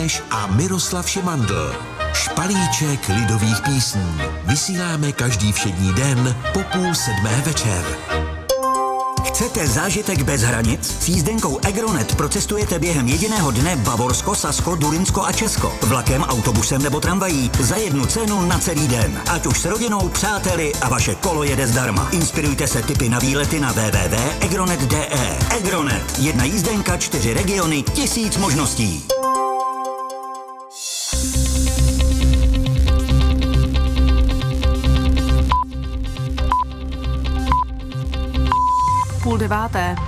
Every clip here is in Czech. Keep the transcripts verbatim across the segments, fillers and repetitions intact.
Beneš a Miroslav Šimandl. Špalíček lidových písní. Vysíláme každý všední den po půl sedmé večer. Chcete zážitek bez hranic? S jízdenkou Egronet procestujete během jediného dne Bavorsko, Sasko, Durinsko a Česko. Vlakem, autobusem nebo tramvají za jednu cenu na celý den. Ať už s rodinou, přáteli a vaše kolo jede zdarma. Inspirujte se tipy na výlety na w w w tečka egronet tečka d e. Egronet. Jedna jízdenka, čtyři regiony, tisíc možností. Půl deváté.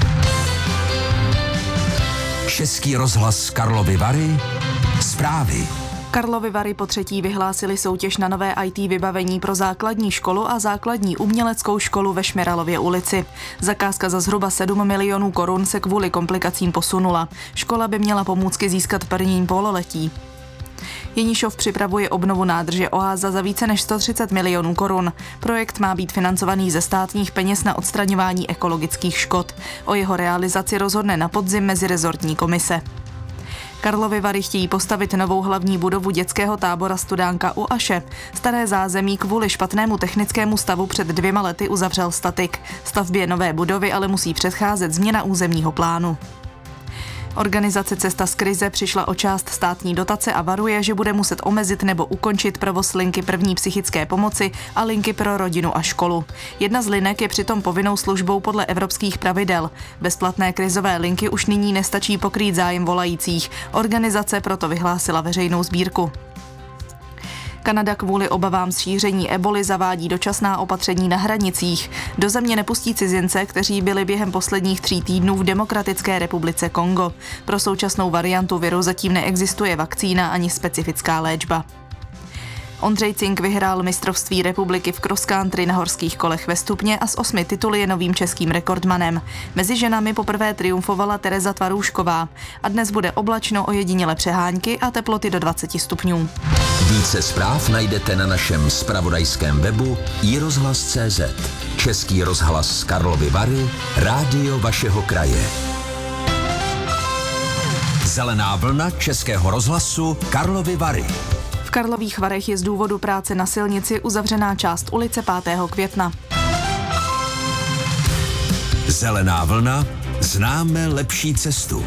Český rozhlas Karlovy Vary. Zprávy. Karlovy Vary po třetí vyhlásili soutěž na nové í té vybavení pro základní školu a základní uměleckou školu ve Šmiralově ulici. Zakázka za zhruba sedm milionů korun se kvůli komplikacím posunula. Škola by měla pomůcky získat v prvním pololetí. Jenišov připravuje obnovu nádrže Oáza za více než sto třicet milionů korun. Projekt má být financovaný ze státních peněz na odstraňování ekologických škod. O jeho realizaci rozhodne na podzim mezirezortní komise. Karlovy Vary chtějí postavit novou hlavní budovu dětského tábora Studánka u Aše. Staré zázemí kvůli špatnému technickému stavu před dvěma lety uzavřel Statik. Stavbě nové budovy ale musí předcházet změna územního plánu. Organizace Cesta z krize přišla o část státní dotace a varuje, že bude muset omezit nebo ukončit provoz linky první psychické pomoci a linky pro rodinu a školu. Jedna z linek je přitom povinnou službou podle evropských pravidel. Bezplatné krizové linky už nyní nestačí pokrýt zájem volajících. Organizace proto vyhlásila veřejnou sbírku. Kanada kvůli obavám z šíření eboli zavádí dočasná opatření na hranicích. Do země nepustí cizince, kteří byli během posledních tří týdnů v Demokratické republice Kongo. Pro současnou variantu viru zatím neexistuje vakcína ani specifická léčba. Ondřej Cink vyhrál mistrovství republiky v cross country na horských kolech ve Stupně a s osmi tituly je novým českým rekordmanem. Mezi ženami poprvé triumfovala Tereza Tvarůšková a dnes bude oblačno, ojediněle přehánky a teploty do dvacet stupňů. Více zpráv najdete na našem zpravodajském webu i rozhlas tečka cé zet. Český rozhlas Karlovy Vary, rádio vašeho kraje. Zelená vlna Českého rozhlasu Karlovy Vary. V Karlových Varech je z důvodu práce na silnici uzavřená část ulice pátého května. Zelená vlna, známe lepší cestu.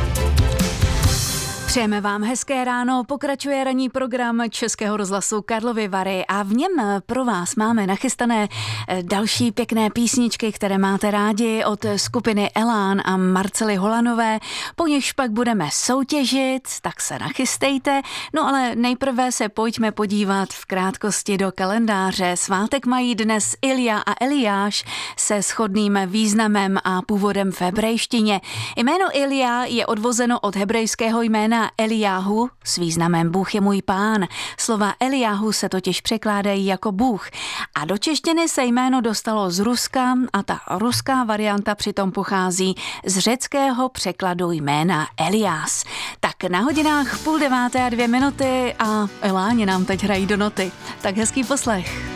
Přejeme vám hezké ráno, pokračuje ranní program Českého rozhlasu Karlovy Vary a v něm pro vás máme nachystané další pěkné písničky, které máte rádi od skupiny Elán a Marcely Holanové, po nichž pak budeme soutěžit, tak se nachystejte, no ale nejprve se pojďme podívat v krátkosti do kalendáře. Svátek mají dnes Ilja a Eliáš se shodným významem a původem v hebrejštině. Jméno Ilja je odvozeno od hebrejského jména Eliáhu s významem Bůh je můj pán. Slova Eliáhu se totiž překládají jako Bůh a do češtiny se jméno dostalo z Ruska a ta ruská varianta přitom pochází z řeckého překladu jména Eliás. Tak na hodinách půl deváté a dvě minuty a Eláni nám teď hrají do noty. Tak hezký poslech.